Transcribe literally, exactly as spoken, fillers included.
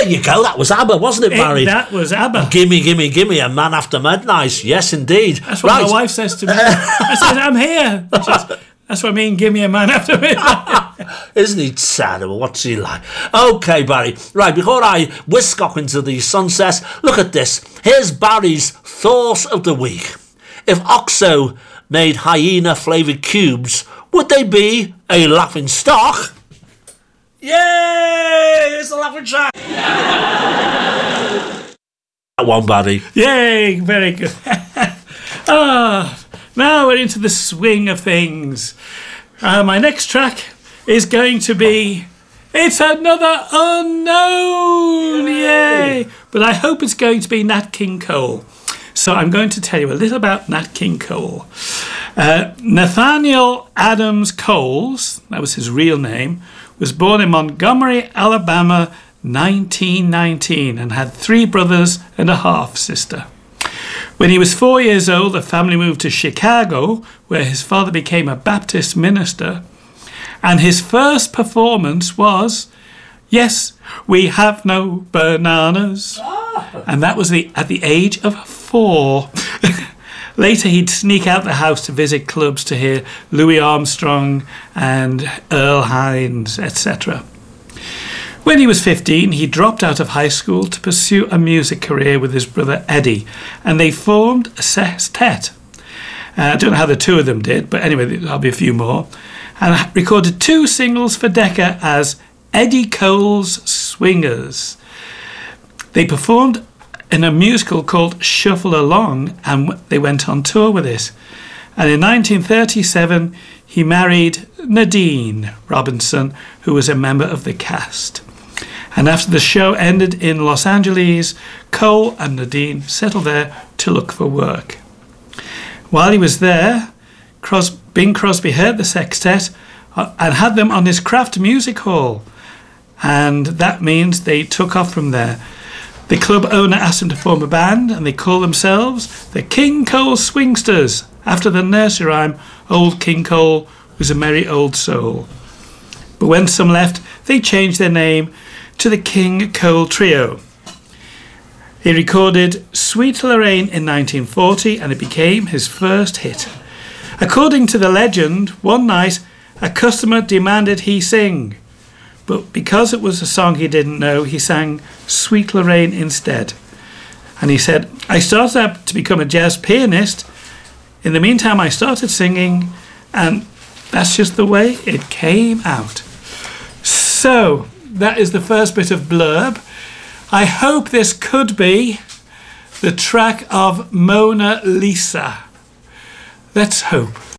There you go. That was ABBA, wasn't it, Barry? It, that was ABBA. Gimme, gimme, gimme, a man after midnight. Yes, indeed. That's what right. my wife says to me. I said, I'm here. She says, that's what I mean, give me a man after midnight. Isn't he sad? What's he like? Okay, Barry. Right, before I whisk off into the sunset, look at this. Here's Barry's thought of the week. If Oxo made hyena-flavoured cubes, would they be a laughing stock? Yay! It's a laughing track. That one, Barry. Yay! Very good. Ah. Now we're into the swing of things. Uh, my next track is going to be It's Another Unknown! Yay! But I hope it's going to be Nat King Cole. So I'm going to tell you a little about Nat King Cole. Uh, Nathaniel Adams Coles, that was his real name, was born in Montgomery, Alabama, nineteen nineteen, and had three brothers and a half-sister. When he was four years old, the family moved to Chicago, where his father became a Baptist minister. And his first performance was, Yes, We Have No Bananas. And that was the at the age of four. Later, he'd sneak out the house to visit clubs to hear Louis Armstrong and Earl Hines, et cetera. When he was fifteen, he dropped out of high school to pursue a music career with his brother Eddie, and they formed a sextet. Uh, I don't know how the two of them did, but anyway, there'll be a few more. And recorded two singles for Decca as Eddie Cole's Swingers. They performed in a musical called Shuffle Along, and they went on tour with it. And in nineteen thirty-seven, he married Nadine Robinson, who was a member of the cast. And after the show ended in Los Angeles, Cole and Nadine settled there to look for work. While he was there, Cros- Bing Crosby heard the sextet and had them on his Kraft Music Hall. And that means they took off from there. The club owner asked them to form a band, and they called themselves the King Cole Swingsters, after the nursery rhyme, Old King Cole was a merry old soul. But when some left, they changed their name to the King Cole Trio. He recorded Sweet Lorraine in nineteen forty, and it became his first hit. According to the legend, one night a customer demanded he sing, but because it was a song he didn't know, he sang Sweet Lorraine instead. And he said, I started out to become a jazz pianist. In the meantime, I started singing, and that's just the way it came out. So, that is the first bit of blurb. I hope this could be the track of Mona Lisa. Let's hope.